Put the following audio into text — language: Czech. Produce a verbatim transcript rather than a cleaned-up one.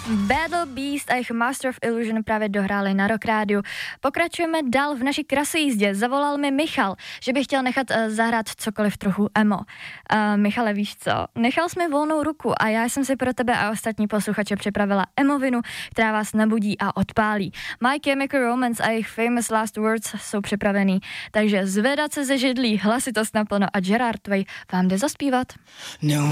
Battle Beast a jejich Master of Illusion právě dohráli na Rock Rádiu. Pokračujeme dál v naší krasojízdě. Zavolal mi Michal, že by chtěl nechat uh, zahrát cokoliv trochu emo. Uh, Michale, víš co? Nechal jsi mi volnou ruku a já jsem si pro tebe a ostatní posluchače připravila emovinu, která vás nabudí a odpálí. My Chemical Romance a jejich Famous Last Words jsou připravený, takže zvedat se ze židlí, hlasitost naplno a Gerard Way vám jde zaspívat. No.